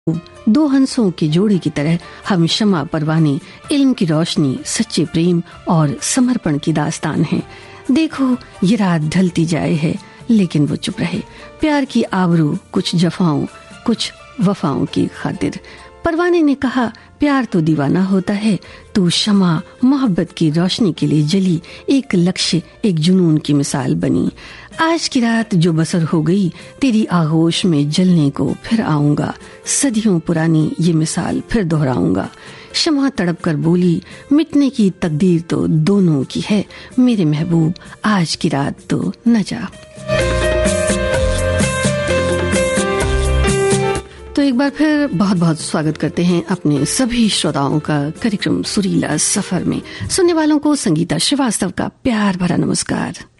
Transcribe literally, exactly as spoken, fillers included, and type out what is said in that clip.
दो हंसों के जोड़े की तरह हम शमा परवाने, इल्म की रोशनी, सच्चे प्रेम और समर्पण की दास्तान है। देखो ये रात ढलती जाए है लेकिन वो चुप रहे, प्यार की आबरू कुछ जफाओं कुछ वफाओं की खातिर। परवाने ने कहा, प्यार तो दीवाना होता है, तू शमा मोहब्बत की रोशनी के लिए जली, एक लक्ष्य एक जुनून की मिसाल बनी। आज की रात जो बसर हो गई, तेरी आगोश में जलने को फिर आऊंगा, सदियों पुरानी ये मिसाल फिर दोहराऊंगा। शमा तड़प कर बोली, मिटने की तकदीर तो दोनों की है, मेरे महबूब आज की रात तो न जा। तो एक बार फिर बहुत बहुत स्वागत करते हैं अपने सभी श्रोताओं का कार्यक्रम सुरीला सफर में। सुनने वालों को संगीता श्रीवास्तव का प्यार भरा नमस्कार।